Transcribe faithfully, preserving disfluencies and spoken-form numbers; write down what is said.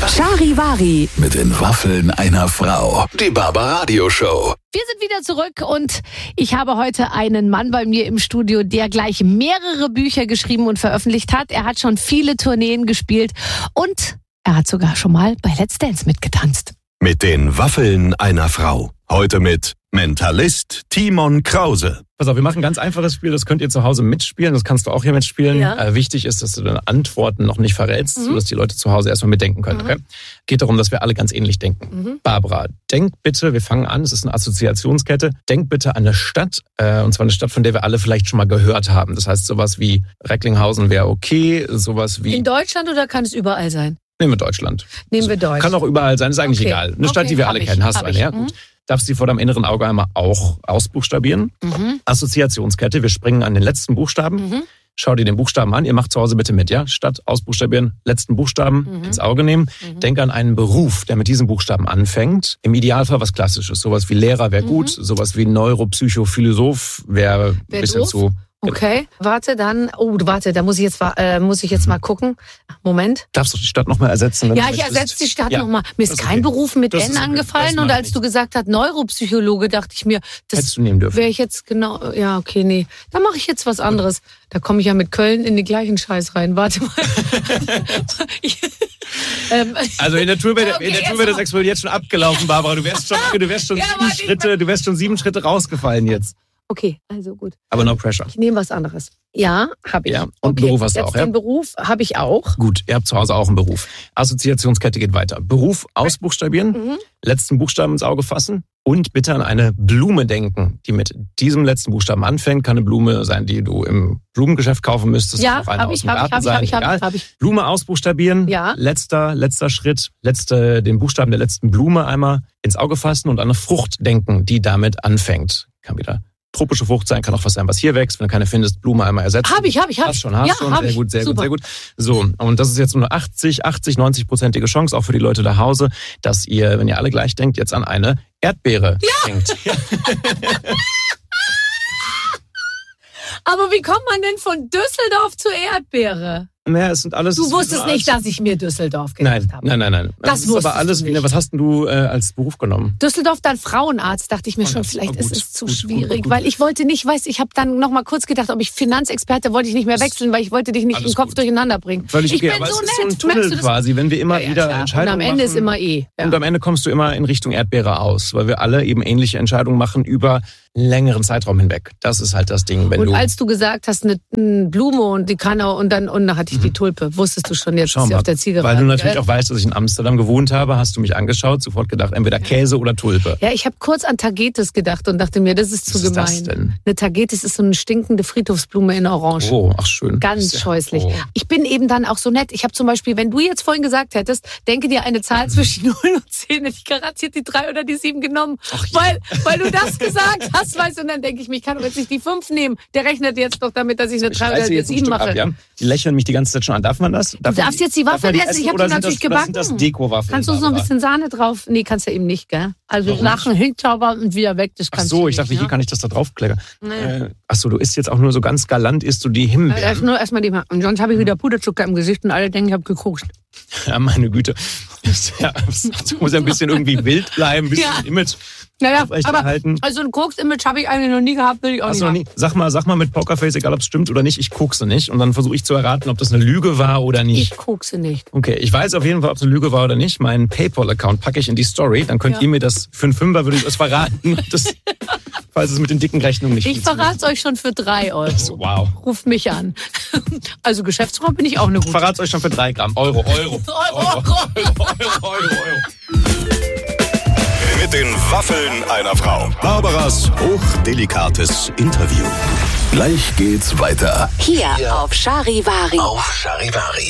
Charivari. Mit den Waffeln einer Frau. Die Barbaradio Show. Wir sind wieder zurück und ich habe heute einen Mann bei mir im Studio, der gleich mehrere Bücher geschrieben und veröffentlicht hat. Er hat schon viele Tourneen gespielt und er hat sogar schon mal bei Let's Dance mitgetanzt. Mit den Waffeln einer Frau. Heute mit Mentalist Timon Krause. Pass auf, wir machen ein ganz einfaches Spiel, das könnt ihr zu Hause mitspielen, das kannst du auch hier mitspielen. Ja. Äh, wichtig ist, dass du deine Antworten noch nicht verrätst, Mhm. sodass die Leute zu Hause erstmal mitdenken können. Mhm. Okay? Geht darum, dass wir alle ganz ähnlich denken. Mhm. Barbara, denk bitte, wir fangen an, es ist eine Assoziationskette, denk bitte an eine Stadt, äh, und zwar eine Stadt, von der wir alle vielleicht schon mal gehört haben. Das heißt, sowas wie Recklinghausen wäre okay, sowas wie... In Deutschland oder kann es überall sein? Nehmen wir Deutschland. Nehmen wir Deutschland. Kann auch überall sein, ist eigentlich Okay. egal. Eine Stadt, Okay, die wir hab alle ich, kennen. Hast hab du eine? ich. Ja, gut. Darfst du vor deinem inneren Auge einmal auch ausbuchstabieren. Mhm. Assoziationskette, wir springen an den letzten Buchstaben. Mhm. Schau dir den Buchstaben an. Ihr macht zu Hause bitte mit, ja? Statt ausbuchstabieren, letzten Buchstaben Mhm. ins Auge nehmen. Mhm. Denk an einen Beruf, der mit diesem Buchstaben anfängt. Im Idealfall was Klassisches. Sowas wie Lehrer wäre gut. Sowas wie Neuropsychophilosoph wäre ein Wär bisschen doof. zu... Okay, warte dann. Oh, warte, da muss ich jetzt, wa- äh, muss ich jetzt mal gucken. Moment. Darfst du die Stadt nochmal ersetzen? wenn Ja, du ich möchtest? ersetze die Stadt Ja, nochmal. Mir ist das ist kein okay. Beruf mit Das N ist okay. angefallen. Das Und macht als du nichts. gesagt hast, Neuropsychologe, dachte ich mir, das Hättest du nehmen dürfen. wäre ich jetzt genau. Ja, okay, nee. Dann mache ich jetzt was anderes. Da komme ich ja mit Köln in den gleichen Scheiß rein. Warte mal. ich, ähm, Also in der Tour wäre Okay, in der jetzt Tour wäre das noch. Experiment jetzt schon abgelaufen, Barbara. Du wärst schon, du wärst schon Ja, sieben warte, ich Schritte, du wärst schon sieben Schritte rausgefallen jetzt. okay, also gut. Aber no pressure. Ich nehme was anderes. Ja, habe ich. Ja, und Beruf hast du jetzt auch, ja? Den Beruf habe ich auch. Gut, ihr habt zu Hause auch einen Beruf. Assoziationskette geht weiter. Beruf ausbuchstabieren, Mhm. letzten Buchstaben ins Auge fassen und bitte an eine Blume denken, die mit diesem letzten Buchstaben anfängt. Kann eine Blume sein, die du im Blumengeschäft kaufen müsstest. Ja, Kann auch eine habe aus ich, dem habe ich, Garten habe ich, sein, habe ich, habe egal. ich, habe ich. Blume ausbuchstabieren, Ja. letzter, letzter Schritt, letzte, den Buchstaben der letzten Blume einmal ins Auge fassen und an eine Frucht denken, die damit anfängt. Kann wieder tropische Frucht sein, kann auch was sein, was hier wächst. Wenn du keine findest, Blume einmal ersetzen. Habe ich, habe ich, habe Hast ich. schon, hast ja, schon. habe Sehr ich. gut, sehr Super. gut, sehr gut. So, und das ist jetzt nur eine achtzig, achtzig, neunzig-prozentige Chance, auch für die Leute da Hause, dass ihr, wenn ihr alle gleich denkt, jetzt an eine Erdbeere denkt. Ja. Aber wie kommt man denn von Düsseldorf zur Erdbeere? Naja, es sind alles... Du es wusstest sind nicht, alles- dass ich mir Düsseldorf gedacht Nein, habe. nein, nein, nein. Das ist wusstest aber alles du wie, nicht. was hast denn du äh, als Beruf genommen? Düsseldorf, dann Frauenarzt, dachte ich mir Oh, schon, das- vielleicht oh, ist gut, es zu gut, schwierig, gut, gut. weil ich wollte nicht, weiß, ich habe dann noch mal kurz gedacht, ob ich Finanzexperte, wollte ich nicht mehr wechseln, weil ich wollte dich nicht Alles den Kopf gut. durcheinander bringen. Völlig ich okay, bin aber so es nett, ist so ein merkst Tunnel du das? quasi, wenn wir immer Ja, ja, wieder klar. Entscheidungen Und am Ende machen, ist immer eh. Ja. Und am Ende kommst du immer in Richtung Erdbeere aus, weil wir alle eben ähnliche Entscheidungen machen über längeren Zeitraum hinweg. Das ist halt das Ding, wenn Und du... als du gesagt hast, eine, eine Blume und die kann auch, und dann, und dann hatte ich die Tulpe, wusstest du schon, jetzt Schau ist sie mal, auf der Zielgeraden. weil du natürlich gell? auch weißt, dass ich in Amsterdam gewohnt habe, hast du mich angeschaut, sofort gedacht, entweder Käse oder Tulpe. Ja, ich habe kurz an Tagetes gedacht und dachte mir, das ist zu Was ist gemein. das denn? Eine Tagetes ist so eine stinkende Friedhofsblume in Orange. Oh, ach schön. Ganz Ja, scheußlich. oh. Ich bin eben dann auch so nett. Ich habe zum Beispiel, wenn du jetzt vorhin gesagt hättest, denke dir eine Zahl zwischen null und zehn, hätte ich garantiert die drei oder die sieben genommen. Ach ja. Weil, weil du das gesagt hast, weißt du, und dann denke ich mir, ich kann doch jetzt nicht die fünf nehmen. Der rechnet jetzt doch damit, dass ich eine Ich drei reiße oder eine jetzt ein sieben Stück mache. ab, ja? Die lächeln mich die ganze Zeit schon an. Darf man das? Darf Du darfst jetzt die Waffeln darf man essen. Ich hab oder die sind natürlich das, oder sind das gebacken. Deko-Waffeln? Kannst du uns noch ein Barbara? bisschen Sahne drauf? Nee, kannst du eben nicht, gell? Also Warum Lachen hinzaubern und wieder weg, das Ach kannst so, du ich dachte, nicht, hier ja? kann ich das da draufkleckern. Nee. Äh, ach so, du isst jetzt auch nur so ganz galant, isst du die Äh, Erst Himbeeren. nur erstmal die Ma- Und sonst habe ich wieder Puderzucker im Gesicht und alle denken, ich habe gekokst. Ja, meine Güte. Das, ja, das muss ja ein bisschen irgendwie wild bleiben, ein bisschen Ja. Image Naja, aber aufrechterhalten. also ein Koks-Image habe ich eigentlich noch nie gehabt, will ich auch Hast nicht du noch haben. nie? Sag mal, sag mal mit Pokerface, egal ob es stimmt oder nicht, ich kokse nicht. Und dann versuche ich zu erraten, ob das eine Lüge war oder nicht. Ich kokse nicht. Okay, ich weiß auf jeden Fall, ob es eine Lüge war oder nicht. Meinen PayPal-Account packe ich in die Story. Dann könnt Ja. ihr mir das für einen Fünfer, würde ich das verraten. Das, falls es mit den dicken Rechnungen nicht Ich verrate es euch schon für drei Euro. So, wow. Ruft mich an. Also Geschäftsfrau bin ich auch eine gute. Verrat's euch schon für drei Gramm. Euro, Euro. Euro, Euro. Euro, Euro, Euro. Mit den Waffeln einer Frau. Barbaras hochdelikates Interview. Gleich geht's weiter. Hier auf Charivari. Auf Charivari.